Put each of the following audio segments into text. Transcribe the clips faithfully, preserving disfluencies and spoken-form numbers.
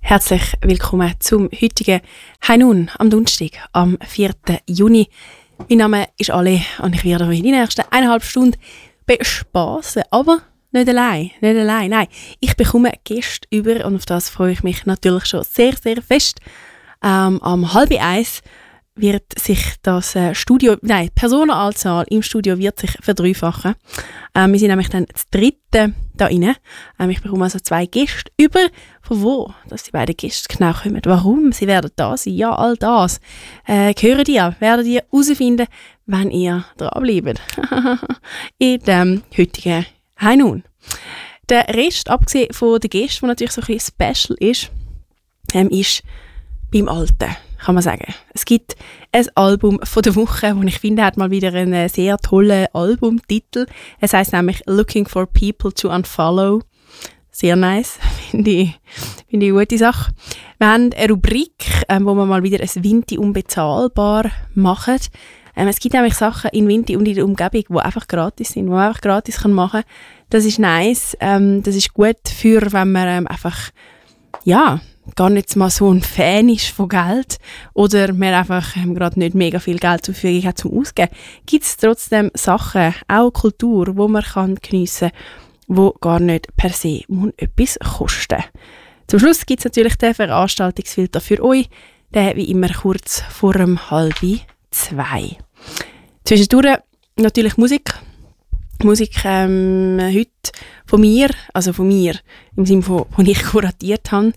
Herzlich willkommen zum heutigen High Noon am Donnerstag, am vierten Juni. Mein Name ist Ali und ich werde euch in den nächsten eineinhalb Stunden bespassen. Aber nicht allein, nicht allein, nein. Ich bekomme Gäste über und auf das freue ich mich natürlich schon sehr, sehr fest. Ähm, am halb eins wird sich das äh, Studio, nein, die Personenanzahl im Studio wird sich verdreifachen. Ähm, wir sind nämlich dann das dritte da rein. Ähm, ich bekomme also zwei Gäste über. Von wo? Dass die beiden Gäste genau kommen. Warum sie werden da sein? Ja, all das äh, hören ihr, werdet ihr herausfinden, wenn ihr dranbleibt. In dem heutigen High Noon. Der Rest, abgesehen von den Gästen, der natürlich so ein bisschen special ist, ähm, ist beim Alten, kann man sagen. Es gibt ein Album von der Woche, das ich finde, hat mal wieder einen sehr tollen Albumtitel. Es heisst nämlich «Looking for People to Unfollow». Sehr nice, finde ich, finde ich eine gute Sache. Wir haben eine Rubrik, ähm, wo wir mal wieder ein Vinti unbezahlbar machen. Ähm, es gibt nämlich Sachen in Vinti und in der Umgebung, die einfach gratis sind, die man einfach gratis machen kann. Das ist nice, ähm, das ist gut für, wenn man ähm, einfach, ja, gar nicht mal so ein Fan ist von Geld oder man einfach ähm, gerade nicht mega viel Geld zur Verfügung hat zum Ausgeben, gibt es trotzdem Sachen, auch Kultur, wo man kann geniessen kann, wo gar nicht per se muss etwas kosten. Zum Schluss gibt es natürlich den Veranstaltungsfilter für euch, der wie immer kurz vor dem halben zwei. Zwischendurch natürlich Musik. Musik ähm, heute von mir, also von mir, im Sinne von, von ich kuratiert habe.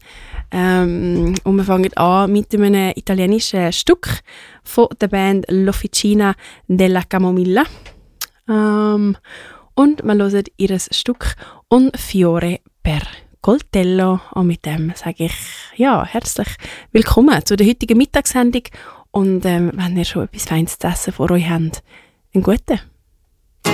Ähm, und wir fangen an mit einem italienischen Stück von der Band L'Officina della Camomilla. Ähm, und wir hören ihr Stück «Un fiore per coltello». Und mit dem sage ich ja, herzlich willkommen zu der heutigen Mittagssendung. Und ähm, wenn ihr schon etwas Feines zu essen vor euch habt, einen guten.